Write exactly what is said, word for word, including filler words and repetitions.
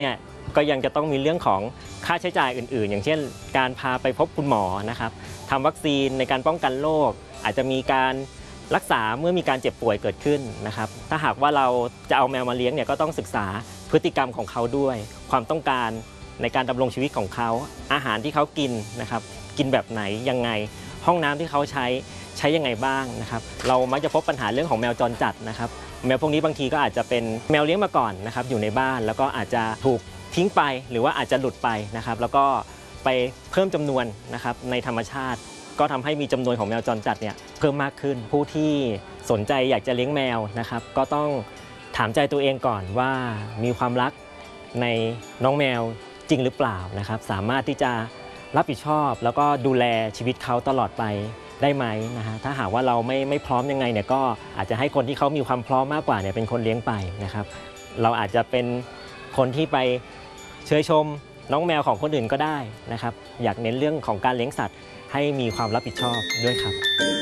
เนี่ยก็ยังจะต้องมีเรื่องของค่าใช้จ่ายอื่นๆอย่างเช่นการพาไปพบคุณหมอนะครับทำวัคซีนในการป้องกันโรคอาจจะมีการรักษาเมื่อมีการเจ็บป่วยเกิดขึ้นนะครับถ้าหากว่าเราจะเอาแมวมาเลี้ยงเนี่ยก็ต้องศึกษาพฤติกรรมของเขาด้วยความต้องการในการดำรงชีวิตของเขาอาหารที่เขากินนะครับกินแบบไหนยังไงห้องน้ำที่เขาใช้ใช้ยังไงบ้างนะครับเรามักจะพบปัญหาเรื่องของแมวจรจัดนะครับแมวพวกนี้บางทีก็อาจจะเป็นแมวเลี้ยงมาก่อนนะครับอยู่ในบ้านแล้วก็อาจจะถูกทิ้งไปหรือว่าอาจจะหลุดไปนะครับแล้วก็ไปเพิ่มจำนวนนะครับในธรรมชาติก็ทำให้มีจำนวนของแมวจรจัดเนี่ยเพิ่มมากขึ้นผู้ที่สนใจอยากจะเลี้ยงแมวนะครับก็ต้องถามใจตัวเองก่อนว่ามีความรักในน้องแมวจริงหรือเปล่านะครับสามารถที่จะรับผิดชอบแล้วก็ดูแลชีวิตเขาตลอดไปได้ไหมนะฮะถ้าหากว่าเราไม่ไม่พร้อมยังไงเนี่ยก็อาจจะให้คนที่เขามีความพร้อมมากกว่าเนี่ยเป็นคนเลี้ยงไปนะครับเราอาจจะเป็นคนที่ไปเชยชมน้องแมวของคนอื่นก็ได้นะครับอยากเน้นเรื่องของการเลี้ยงสัตว์ให้มีความรับผิดชอบด้วยครับ